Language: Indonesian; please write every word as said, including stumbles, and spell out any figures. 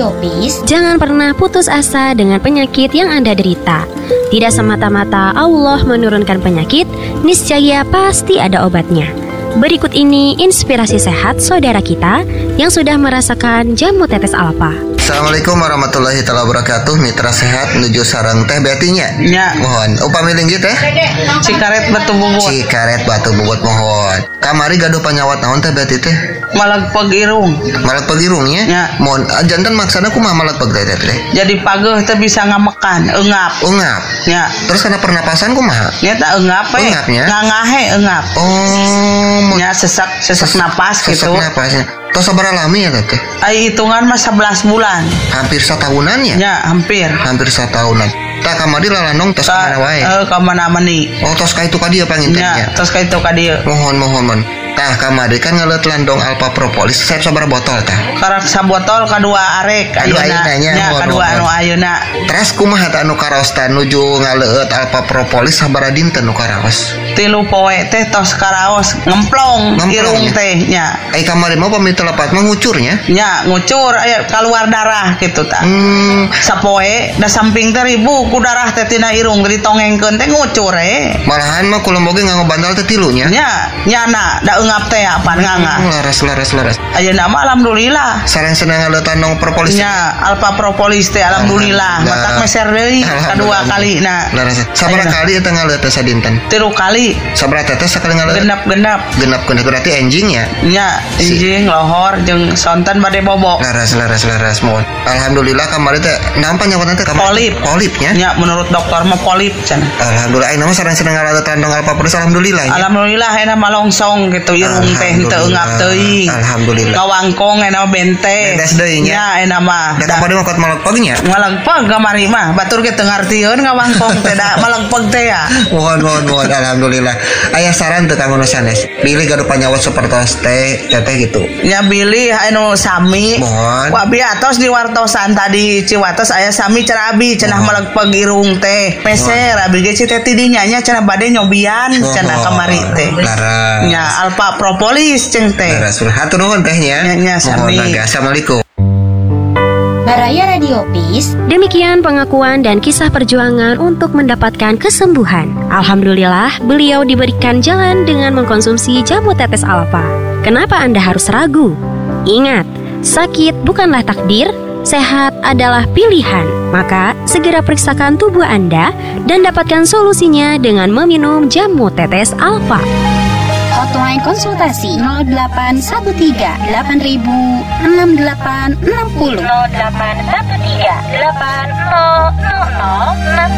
Radio Peace, jangan pernah putus asa dengan penyakit yang Anda derita. Tidak semata-mata Allah menurunkan penyakit, niscaya pasti ada obatnya. Berikut ini inspirasi sehat saudara kita yang sudah merasakan jamu tetes Alfa. Assalamualaikum warahmatullahi wabarakatuh. Mitra sehat menuju sarang teh betinya. Ya. Mohon upami linggih teh. Cikaret batu bubut. Cikaret batu bubut mohon. Kamari gaduh panyawat naon teh beti teh? Malegpeg irung. Malegpeg irungnya? Ya. Mohon jantan maksana kumaha malegpeg teh teh? Jadi pageuh teh bisa ngamekan, eungap. Ungap. Ya. Terus kana pernapasan kumaha? Nya tak eungap we. Eungapnya? Ngangahe eungap. Oh, nya sesak sesak napas sesak gitu. napasnya. Tos sabaraha lami ya teh? Ai hitungan mah sebelas bulan. Hampir satahunan ya? Ya, hampir. Hampir satahunan. Tak kamari lalanong tos ka mana wae? Eh, ka mana-mani. Oh, tos ka itu ka dieu pangintennya. Ya, tos ka itu ka dieu. Mohon mohon mohon. Tah kamari kan ngeleut landong Alpha Propolis. Saya sabaraha botol tah? Karak sabotol kadua arek Kadua ayeuna. ayeuna nya, Nya mohon, kadua mohon. anu ayeuna. Terus kumaha tah anu karosta nuju ngaleut Alpha Propolis sabaraha dinten nu karaos? Tilu poe teh tos karaos ngemplong Ngemplong, irung ya? teh nya. Ai kamari mah pami telepat mah ngucurnya. Nya ngucur aya keluar darah gitu tah. Hmm, Sapoe da samping teh ribu ku darah teh tina irung ditongengkeun teh ngucur eh. malahan mah kula boge nganggo bantal teh tilunya. Nya nyana da eungap teh apaan nganga. Laras laras laras. Ayeuna mah alhamdulillah. Sareng senang ngaleut landong Propolis. Nya Alpha Propolis teh alhamdulillah matak meser deui kadua kali na. Laras. Sabaraha kali eta ngaleut teh sadinten? Tilu kali Sabaraha tetes sakali ngaleut? genap-genap. Genap genap berarti enjing ya. Nya injing lohor jeung sonten bade bobok. Laras laras laras mohon. Alhamdulillah kamari teh naon panyawatan teh kamari? Polip. Polipnya. Nya menurut dokter mah polip cenah. Alhamdulillah ayeuna mah sareng senang ngaleut landong Alpha Propolis alhamdulillah. Ya. Alhamdulillah enak malongsong gitu irung teh henteu eungap teuing. Alhamdulillah. Ngawangkong enak bente. Bedes deui nya. Nya enak mah. Da kapade mah kot malegpegnya. Ngalengpeg kamari mah batur ge teu ngartieun ngawangkong teh da malegpeg teh ya. Mohon mohon mohon alhamdulillah. Aya saran teu kanggo nu sanes? Pilih gaduh panyawat sapertos teh teteh gitu. Nya bilih anu sami. Mohon. Ku abi atos di wartosan tadi Ciwates aya sami cenah abi cenah malegpeg irung teh. Peser abi ge ci teh tidinya nya cenah bade nyobian cenah kamari teh. Laras. Nya Alpha Propolis ceng teh. Laras. Hatur nuhun tehnya. Nya, nya, sami. Mohon naga. Assalamualaikum. Baraya Radio Peace, Demikian pengakuan dan kisah perjuangan untuk mendapatkan kesembuhan. Alhamdulillah, beliau diberikan jalan dengan mengkonsumsi jamu tetes Alfa. Kenapa Anda harus ragu? Ingat, sakit bukanlah takdir, sehat adalah pilihan. Maka, segera periksakan tubuh Anda dan dapatkan solusinya dengan meminum jamu tetes Alfa. hotline konsultasi nol delapan satu tiga delapan ribu enam delapan enam nol nol delapan satu tiga delapan nol nol nol enam